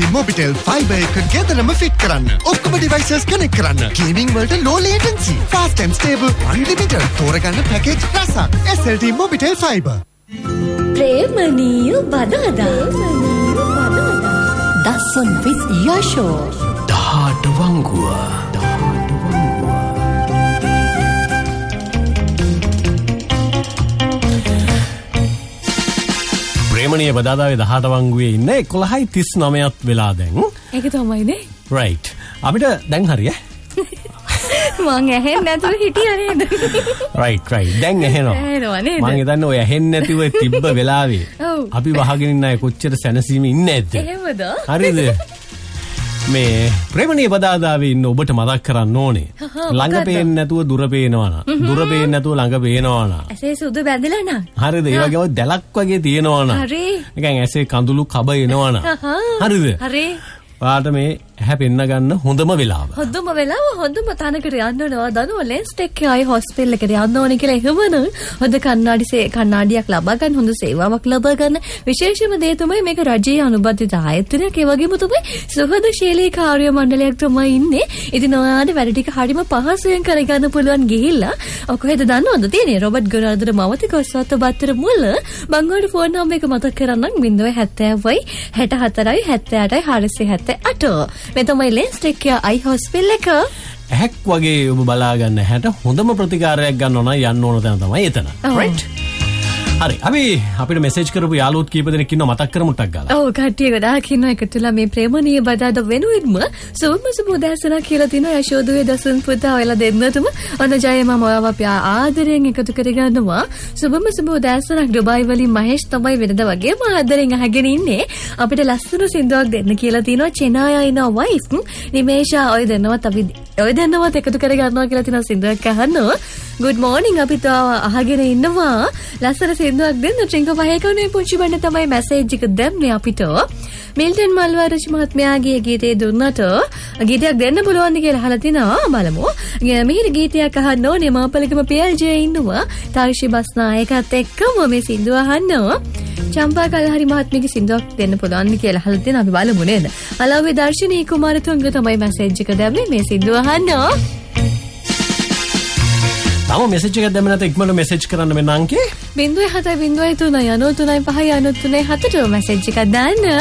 SLT Mobitel Fiber එක ගෙදරම fit කරන්න. ඔක්කොම devices connect කරන්න. Gaming වලට low latency, fast and stable, unlimited. තෝරගන්න package රසක්. SLT Mobitel Fiber. ප්‍රේමණීය බදාදා. Dasun with Yasho. දහට වංගුව. ප්‍රේමණීය බදාදාවේ 18 වංගුවේ ඉන්න 11:39ත් වෙලා දැන්. ඒක තමයිනේ. right. අපිට දැන් හරිය. මං ඇහෙන්නේ නැතුව හිටියා නේද? right. දැන් ඇහෙනවා. නේද? මං හිතන්නේ ඔය ඇහෙන්නේ නැතිව තිබ්බ වෙලාවේ අපි වහගෙන ඉන්න අය කොච්චර සැනසීමේ ඉන්නේ නැද්ද? එහෙමද? හරිද? මේ ප්‍රේමණීය බදාදාවේ ඉන්න ඔබට මතක් කරන්න ඕනේ. ළඟ පේන්නේ නැතුව දුර පේනවා නම්, දුර පේන්නේ නැතුව ළඟ පේනවා නම්. ඇසේ සුදු බැඳලා නම්. හරිද? ඒ වගේම දැලක් වගේ තියෙනවා නම්. හරි. නිකන් ඇසේ කඳුළු කබ එනවා නම්. හරිද? හරි. ඔයාට මේ ඇහැ පෙන්න ගන්න හොඳම වෙලාව. හොඳම තැනකට යන්න ඕනවා. දනුව ලෙන්ස් ටෙක් අයි හොස්පිටල් එකට යන්න ඕනේ කියලා එහෙමන හොඳ කණ්ණාඩියක් ලබා ගන්න, හොඳ සේවාවක් ලබා ගන්න. විශේෂම දේ තමයි මේක රජයේ අනුබද්ධිත ආයතනයක්. ඒ වගේම තමයි සුහදශීලී කාර්ය මණ්ඩලයක් තමයි ඉන්නේ. ඉතින් ඔයාලට වැඩ ටික හරිම පහසුවෙන් කරගන්න පුළුවන් ගිහිල්ලා කොහෙද දන්නවද තියෙන්නේ? රොබර්ට් ගොනාල්ඩ් මාවතික ඔස්වත්ත බත්තර මුල්ල මං ඔයාලට ෆෝන් නම්බර් එක මතක් කරන්නම් 070යි 64යි 78යි 478. මේ තමයි ලෙන්ස් ටෙක් අයි හොස්පිටල් එක. ඇහැක් වගේ ඔබ බලා ගන්න හැට හොඳම ප්‍රතිකාරයක් ගන්න ඕන යන්න ඕන තැන තමයි එතන. right. හරි. අපි අපිට මෙසේජ් කරපු යාළුවෝ කීප දෙනෙක් ඉන්නව මතක් කරමු ටක් ගාලා. ඔව් කට්ටිය ගොඩාක් ඉන්නවා එකතුලා මේ ප්‍රේමණීය බදාදා වෙනුවෙන්ම සුබ උදෑසන කියලා තිනවා යශෝදුවේ දසුන් පුතා ඔයලා දෙන්නටම ඔන්න ජය මම ඔයාව අපි ආදරෙන් එකතු කරගන්නවා. සුබම උදෑසනක් ඩුබායි වලින් මහේෂ් තමයි වෙනද වගේම ආදරෙන් අහගෙන ඉන්නේ. අපිට ලස්සන සින්දුවක් දෙන්න කියලා තිනවා චෙනායා ඉන වයිෆ් නිමේෂා ඔය දෙන්නවත් එකතු කරගන්නවා කියලා තිනවා සින්දුවක් අහනවා. good morning අපිට අහගෙන ඉන්නවා ලස්සන සින්දුවක් දෙන්න ට්‍රින්ක වහේකනේ පුංචි බන්න තමයි මැසේජ් එක දැම්මේ අපිට. මිල්ටන් මල්වාරච් මහත්මයාගේ ගීතේ දුන්නට ගීතයක් දෙන්න පුළුවන්ද කියලා අහලා තිනවා. බලමු. මිහිරි ගීතයක් අහන්න ඕනේ. මාපලකම PLJ ඉන්නවා. තාරිෂි බස්නායකත් එක්කම මේ සින්දුව අහනවා. චම්පා කල්හරි මහත්මියගේ සින්දුවක් දෙන්න පුළුවන්ද කියලා අහලා තිනවා. අපි බලමු නේද? අලව්වේ දර්ශනී කුමාරතුංග තමයි මැසේජ් එක දැම්මේ මේ සින්දුව අහනවා. තම මෙසේජ් එකක් දැම්ම නැත්නම් ඉක්මනට මෙසේජ් කරන්න මෙන්න අංකේ 0703 93 5 93 7 මැසේජ් එකක් දාන්න.